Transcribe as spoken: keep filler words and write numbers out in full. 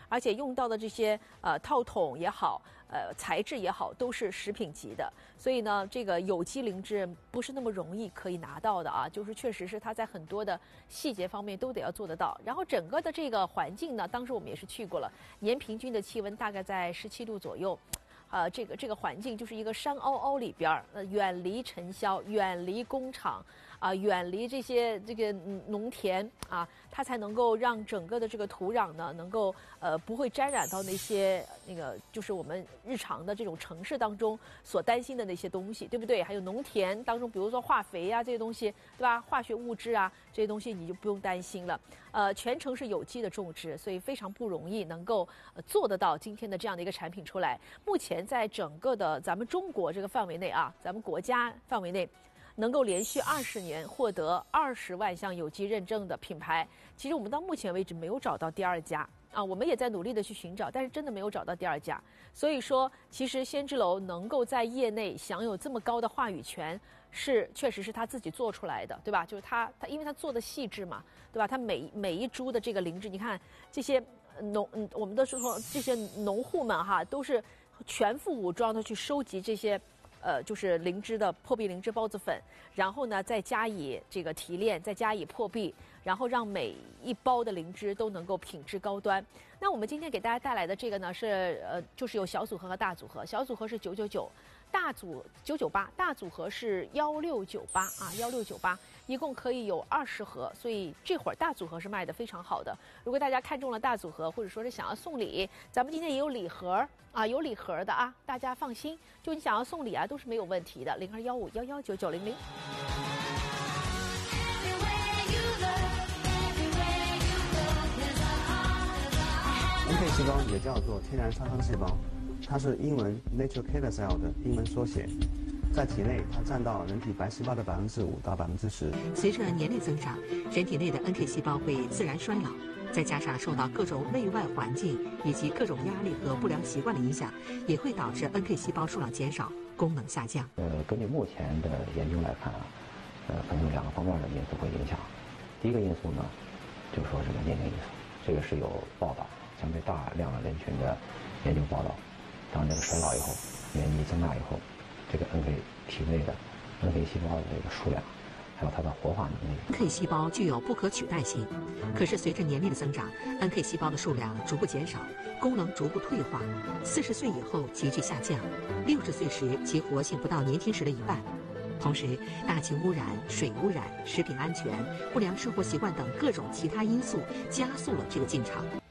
而且用到的这些呃套筒也好，呃材质也好，都是食品级的。所以呢，这个有机灵芝不是那么容易可以拿到的啊，就是确实是它在很多的细节方面都得要做得到。然后整个的这个环境呢，当时我们也是去过了，年平均的气温大概在十七度左右。呃，这个这个环境就是一个山凹凹里边儿，呃，远离尘嚣，远离工厂，啊、呃，远离这些这个农田啊，它才能够让整个的这个土壤呢，能够呃不会沾染到那些那个就是我们日常的这种城市当中所担心的那些东西，对不对？还有农田当中，比如说化肥啊这些东西，对吧？化学物质啊这些东西你就不用担心了。呃，全程是有机的种植，所以非常不容易能够、呃、做得到今天的这样的一个产品出来。目前在整个的咱们中国这个范围内啊，咱们国家范围内，能够连续二十年获得二十万项有机认证的品牌，其实我们到目前为止没有找到第二家啊，我们也在努力的去寻找，但是真的没有找到第二家。所以说，其实仙芝楼能够在业内享有这么高的话语权，是确实是他自己做出来的，对吧？就是他他因为他做的细致嘛，对吧？他每每一株的这个灵芝，你看这些农嗯，我们都说这些农户们哈，都是全副武装的去收集这些。呃，就是灵芝的破壁灵芝孢子粉，然后呢，再加以这个提炼，再加以破壁，然后让每一包的灵芝都能够品质高端。那我们今天给大家带来的这个呢，是呃，就是有小组合和大组合，小组合是九九九，大组九九八，大组合是幺六九八啊，幺六九八，一共可以有二十盒，所以这会儿大组合是卖的非常好的。如果大家看中了大组合，或者说是想要送礼，咱们今天也有礼盒啊，有礼盒的啊，大家放心，就你想要送礼啊，都是没有问题的。零二幺五幺幺九九零零。 N K 细胞也叫做天然杀伤细胞，它是英文 natural killer cell 的英文缩写，在体内它占到人体白细胞的百分之五到百分之十。 随着年龄增长，人体内的 N K 细胞会自然衰老，再加上受到各种内外环境以及各种压力和不良习惯的影响，也会导致 N K 细胞数量减少，功能下降。 呃，根据目前的研究来看啊，呃，可能有两个方面的因素会影响。第一个因素呢，就是说这个年龄因素，这个是有报道。相对大量的人群的研究报道，当这个衰老以后，年纪增大以后，这个 N K 体内的 N K 细胞的这个数量，还有它的活化能力。 N K 细胞具有不可取代性，可是随着年龄的增长 ，N K 细胞的数量逐步减少，功能逐步退化。四十岁以后急剧下降，六十岁时其活性不到年轻时的一半。同时，大气污染、水污染、食品安全、不良生活习惯等各种其他因素，加速了这个进程。